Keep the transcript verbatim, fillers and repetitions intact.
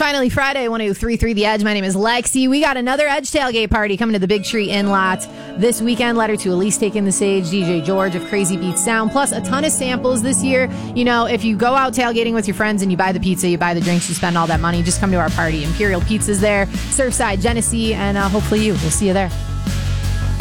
Finally Friday, one oh three point three The Edge. My name is Lexi. We got another Edge tailgate party coming to the Big Tree Inlet this weekend. Letter to Elise taking the stage, D J George of Crazy Beats Sound, plus a ton of samples this year. You know, if you go out tailgating with your friends and you buy the pizza, you buy the drinks, you spend all that money, just come to our party. Imperial Pizza's there, Surfside, Genesee, and uh, hopefully you. We'll see you there.